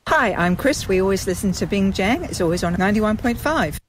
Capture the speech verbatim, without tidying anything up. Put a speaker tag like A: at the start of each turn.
A: Hi, I'm Chris. We always listen to Bing Jang. It's always on ninety-one point five.